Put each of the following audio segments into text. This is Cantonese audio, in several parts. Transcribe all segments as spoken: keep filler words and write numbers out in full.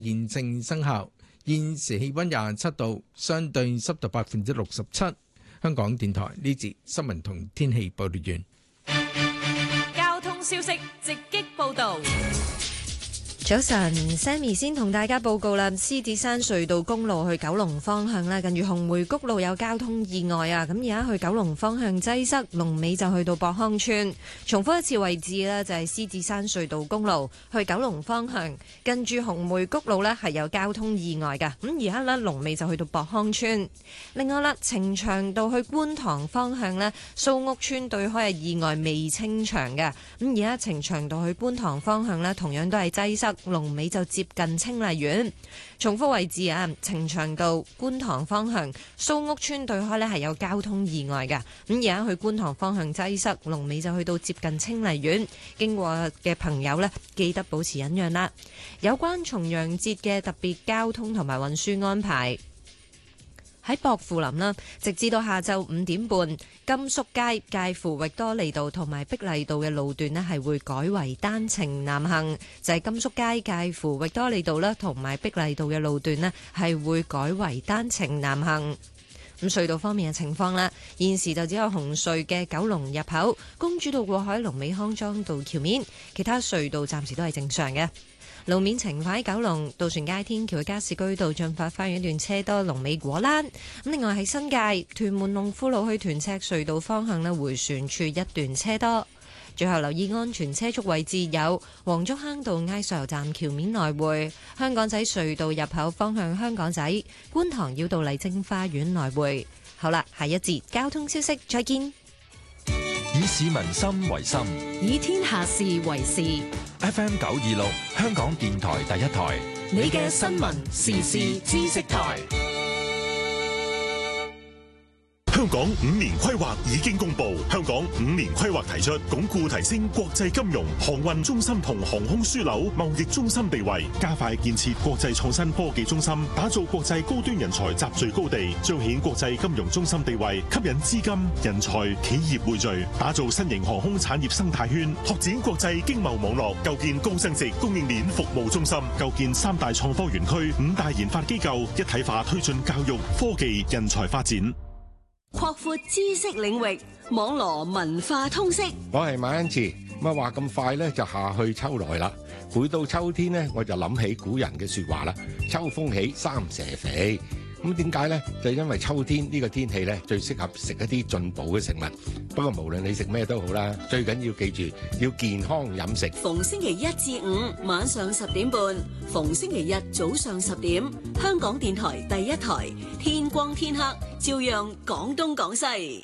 現正生效。現時氣溫廿七度，相對濕度百分之六十七。香港電台呢節新聞同天氣報道完。 交通消息直擊報道。 早晨 ，Sammy 先同大家報告啦。獅子山隧道公路去九龍方向咧，近住紅梅谷路有交通意外啊！咁而家去九龍方向擠塞，龍尾就去到博康村。重複一次位置啦，就係獅子山隧道公路去九龍方向，近住紅梅谷路咧係有交通意外㗎。咁而家咧龍尾就去到博康村。另外啦，呈祥道去觀塘方向咧，蘇屋村對開嘅意外未清場嘅。咁而家呈祥道去觀塘方向咧，同樣都係擠塞。龍尾就接近清麗苑。重複位置啊，呈祥道觀塘方向蘇屋村對開呢係有交通意外嘅。咁而家去觀塘方向擠塞，龍尾就去到接近清麗苑。經過嘅朋友呢，記得保持忍讓啦。有關重陽節嘅特別交通同埋運輸安排。喺薄扶林啦，直至到下晝五點半，甘肅街介乎域多利道同埋碧麗道嘅路段呢係會改為單程南行，就係甘肅街介乎域多利道啦同埋碧麗道嘅路段呢係會改為單程南行。咁隧道方面嘅情況啦，現時就只有紅隧嘅九龍入口、公主道過海、龍尾康莊道橋面，其他隧道暫時都係正常嘅。路面情況喺九龍渡船街天橋嘅加士居道進發花園一段車多，龍尾果欄。咁另外喺新界屯門龍富路去屯赤隧道方向呢，迴旋處一段車多。最後留意安全車速位置有黃竹坑道埃索油站橋面來回、香港仔隧道入口方向香港仔、觀塘繞道麗晶花園來回。好啦，下一節交通消息再見。 以市民心為心， 以天下事為事。 F M 九二六，香港電台第一台， 你嘅新聞時事知識台。 香港五年規劃已經公布，香港五年規劃提出鞏固提升國際金融、航運中心同航空樞紐貿易中心地位，加快建設國際創新科技中心，打造國際高端人才集聚高地，彰顯國際金融中心地位，吸引資金、人才、企業匯聚，打造新型航空產業生態圈，拓展國際經貿網絡，構建高增值供應鏈服務中心，構建三大創科園區、五大研發機構，一體化推進教育、科技、人才發展。 擴闊知識領域，網羅文化通識。 我係馬恩賜，咁啊話咁快咧就夏去秋來啦。每到秋天咧，我就諗起古人嘅說話啦：秋風起，三蛇肥。咁點解咧？就因為秋天呢個天氣咧，最適合食一啲進補嘅食物。不過無論你食咩都好啦，最緊要記住要健康飲食。 逢星期一至五晚上十點半，逢星期日早上十點，香港電台第一台，天光天黑照樣講東講西。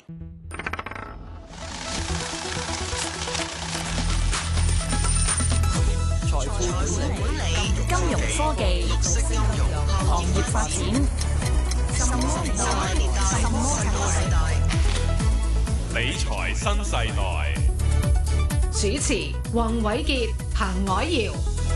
財富管理、金融科技、行業發展。什麼年代？什麼世代？ 理財新世代。 主持：黃偉傑、彭藹瑤。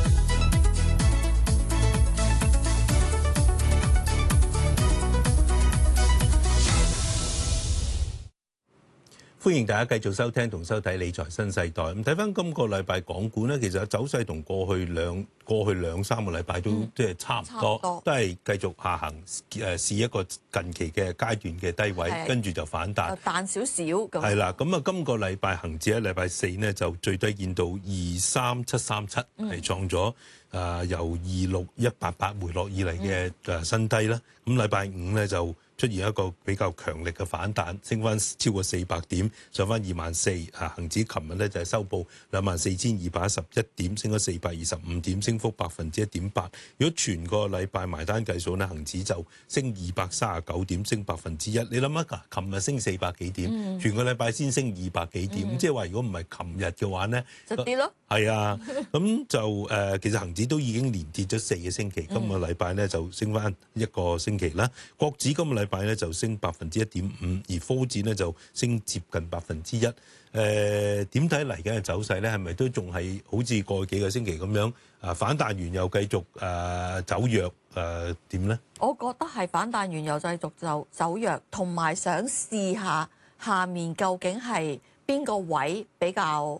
歡迎大家繼續收聽同收睇理財新世代。咁睇翻今個禮拜港股咧，其實走勢同過去兩過去兩三個禮拜都即係差唔多，多都係繼續下行，誒試一個近期嘅階段嘅低位，跟住就反彈， 彈少少咁。 係啦，咁啊，今個禮拜恆指喺禮拜四呢，就最低見到二三七三七，係創咗誒由二六一八八回落以嚟嘅誒新低啦。咁禮拜五咧就出現一個比較強力嘅反彈，升翻超過四百點，上翻二萬四。啊，恆指琴日咧就係收報兩萬四千二百一十一點，升咗四百二十五點，升幅百分之一點八。如果全個禮拜埋單計數咧，恆指就升二百三十九點，升百分之一。你諗下，琴日升四百幾點，嗯、全個禮拜先升二百幾點，嗯、即係話如果唔係琴日嘅話咧， 就跌咯。 係啊，咁就誒、呃，其實恆指都已經連跌咗四個星期，今個禮拜咧就升翻一個星期啦。國指今個禮拜咧就升百分之一點五，而科指咧就升接近百分之一。誒點睇嚟緊嘅走勢咧？係咪都仲係好似過去幾個星期咁樣啊？反彈完又繼續誒、呃、走弱誒點咧？ 我覺得係反彈完又繼續就走弱，同埋想試下下面究竟係邊個位比較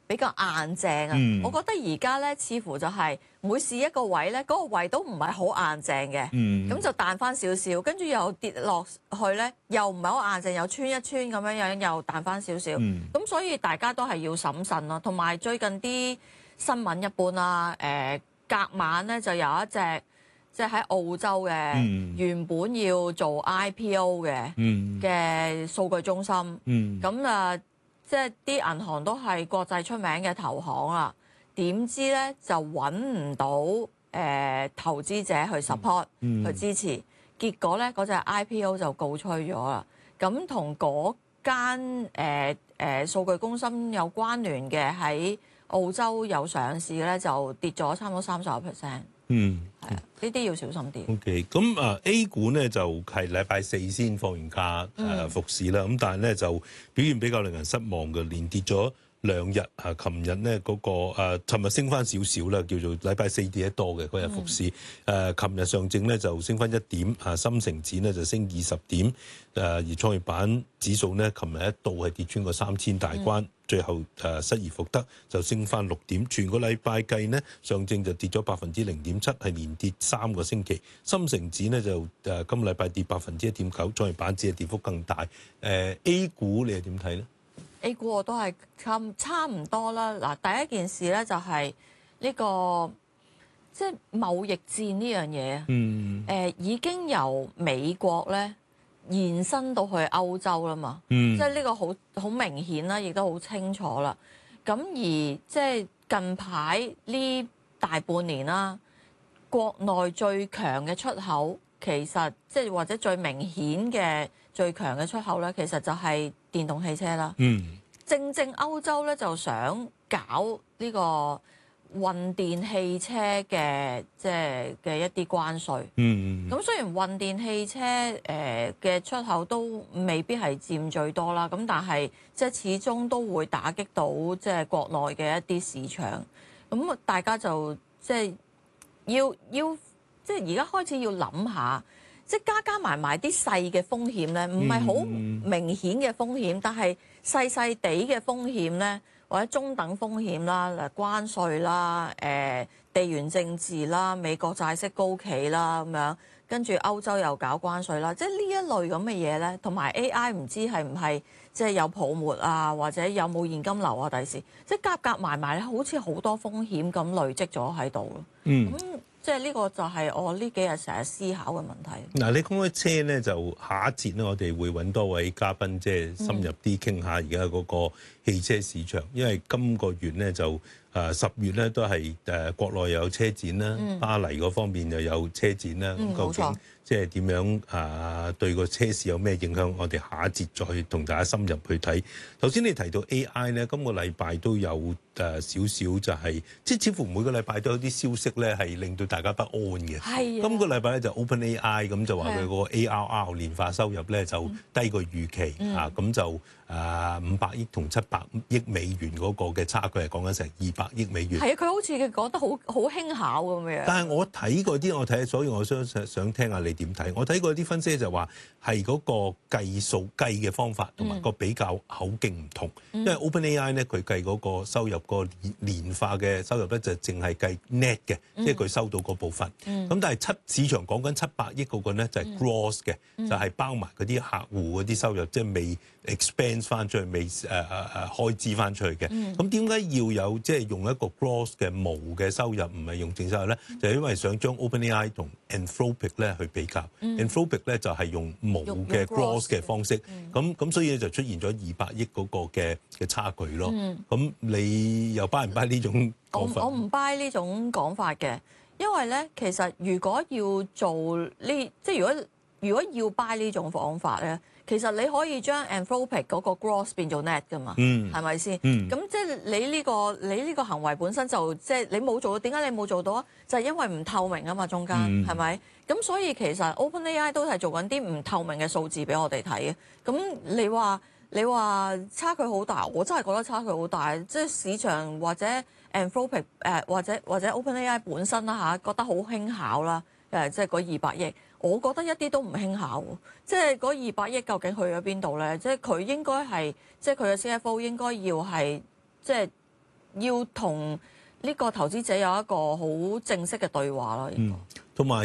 比較硬淨啊。 嗯我覺得而家咧似乎就係每試一個位咧，嗰、個位都唔係好硬淨嘅，咁、 嗯就彈翻少少，跟住又跌落去咧，又唔係好硬淨，又穿一穿咁樣樣，又彈翻少少。咁、 嗯所以大家都係要審慎咯。同埋最近啲新聞一般啦，誒、呃、隔晚咧就有一隻即係喺澳洲嘅、 嗯原本要做 I P O 嘅嗯嘅數據中心， 嗯咁啊、即係啲銀行都係國際出名嘅投行啦。點知咧就揾唔到誒、呃、投資者去 support、 嗯去支持，結果咧嗰隻 I P O 就告吹咗啦。咁同嗰間誒誒數據中心有關聯嘅喺澳洲有上市嘅咧，就跌咗差唔多三十個 percent。 嗯。 係啊，呢啲要小心啲。 O.K. 咁啊 A 股咧就係禮拜四先放完假誒、呃、復市啦，咁但係咧就表現比較令人失望嘅，連跌咗兩日啊！琴日咧嗰個誒，尋日升翻少少啦，叫做禮拜四跌得多嘅嗰日復市。誒、嗯，琴日上證咧就升翻一點，啊，深成指咧就升二十點，誒，而創業板指數咧，琴日一度係跌穿個三千大關，嗯、最後誒失而復得，就升翻六點。全個禮拜計呢，上證就跌咗百分之零點七，係連跌三個星期。深成指咧就誒今個禮拜跌百分之一點九，創業板指嘅跌幅更大。誒 A 股你係點睇咧？ A 股我都係差差唔多啦。嗱，第一件事咧就係呢個即係貿易戰呢樣嘢啊。 嗯。 誒已經由美國咧延伸到去歐洲啦嘛。 嗯。 即係呢個好好明顯啦，亦都好清楚啦。咁而即係近排呢大半年啦，國內最強嘅出口其實即係或者最明顯嘅最強嘅出口咧，其實就係電動汽車啦。 嗯， 正正歐洲咧就想搞呢個運電汽車嘅即係嘅一啲關稅。 嗯， 咁雖然運電汽車誒嘅出口都未必係佔最多啦，咁但係即係始終都會打擊到即係國內嘅一啲市場。咁大家就即係要要即係而家開始要諗下。即係加加埋埋啲細嘅風險咧，唔係好明顯嘅風險，但係細細地嘅風險咧，或者中等風險啦，嗱關稅啦、誒、呃、地緣政治啦、美國債息高企啦咁樣，跟住歐洲又搞關稅啦，即係呢一類咁嘅嘢咧，同埋 A I 唔知係唔係即係有泡沫啊，或者有冇現金流啊，第時即係夾夾埋埋咧，好似好多風險咁累積咗喺度咯。 嗯。 咁即係呢個就係我呢幾日成日思考嘅問題。 嗱，你講開車咧，就下一節咧，我哋會揾多位嘉賓，即係深入啲傾下而家嗰個汽車市場，因為今個月咧就誒十月咧都係誒國內又有車展啦， 嗯、 巴黎嗰方面又有車展啦，咁、 嗯、 究竟即係點樣啊？對個車市有咩影響？我哋下一節再同大家深入去睇。頭先你提到 A I 咧，今個禮拜都有誒少少就係、是，即係似乎每個禮拜都有啲消息咧係令到大家不安嘅。 係。 今個禮拜咧就 OpenAI 咁就話佢個 A R R 年化收入咧就低過預期、嗯、啊，咁就誒五百億同七百億美元嗰個嘅差距係講緊成二百億美元。 係啊，佢好似佢講得好好輕巧咁樣。 但係我睇過啲，我睇，所以我想想聽下你點睇。我睇過啲分析就話係嗰個計數計嘅方法同埋個比較口徑唔同，嗯、因為 OpenAI 咧佢計嗰個收入個年化嘅收入咧就淨係計 net 嘅，嗯、即係佢收到嗰部分。咁、嗯、但係七市場講緊七百億嗰個咧就係 gross 嘅，嗯、就係包埋嗰啲客戶嗰啲收入，即係未 expand 翻出去，未誒誒誒開支翻出去嘅。咁點解要有即係、就是、用一個 gross 嘅無嘅收入，唔係用淨收入咧？就係、因為想將 OpenAI 同 Anthropic 咧去比較。嗯、Anthropic 咧就係用無嘅 gross 嘅方式，咁咁、嗯、所以就出現咗二百億嗰個嘅嘅差距咯。咁、嗯、你又 buy 唔 buy 呢種講法？ 我我唔 buy 呢種講法嘅，因為咧其實如果要做呢，即係如果如果要 buy 呢種方法咧。其實你可以將 Anthropic 嗰個 gross 變做 net 噶嘛，係咪先？咁、嗯、即係你呢、呢個你呢個行為本身就即係你冇做到，點解你冇做到啊？就係、係、因為唔透明啊嘛，中間係咪？咁所以其實 OpenAI 都係做緊啲唔透明嘅數字俾我哋睇嘅。咁你話你話差距好大，我真係覺得差距好大。即係市場或者 Anthropic 誒、呃、或者或者 OpenAI 本身啦嚇，覺得好輕巧啦，誒即係嗰二百億。我覺得一啲都唔輕巧，即係嗰二百億究竟去咗邊度咧？即係佢應該係，即係佢嘅 C F O 應該要係，即係要同呢個投資者有一個好正式嘅對話咯。 嗯，同埋